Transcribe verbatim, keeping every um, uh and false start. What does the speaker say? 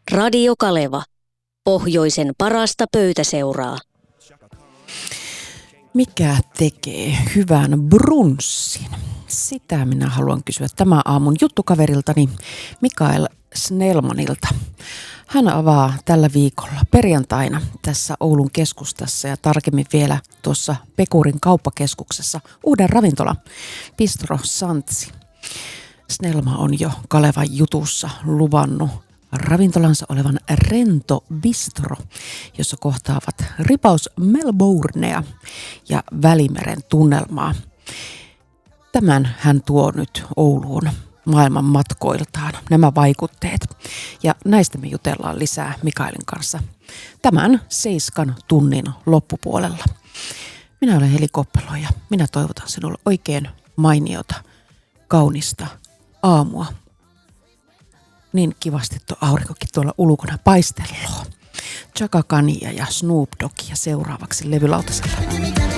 Radio Kaleva. Pohjoisen parasta pöytäseuraa. Mikä tekee hyvän brunssin? Sitä minä haluan kysyä tämän aamun juttukaveriltani Mikael Snellmanilta. Hän avaa tällä viikolla perjantaina tässä Oulun keskustassa ja tarkemmin vielä tuossa Pekurin kauppakeskuksessa uuden ravintola Bistro Santsi. Snellman on jo Kalevan jutussa luvannut ravintolansa olevan rento bistro, jossa kohtaavat ripaus Melbournea ja Välimeren tunnelmaa. Tämän hän tuo nyt Ouluun maailman matkoiltaan, nämä vaikutteet. Ja näistä me jutellaan lisää Mikaelin kanssa tämän seiskan tunnin loppupuolella. Minä olen Heli Koppelo ja minä toivotan sinulle oikein mainiota, kaunista aamua. Niin kivasti tuo aurinkokin tuolla ulkona paistelloo. Chaka Kania ja Snoop Dogia seuraavaksi levylautasella.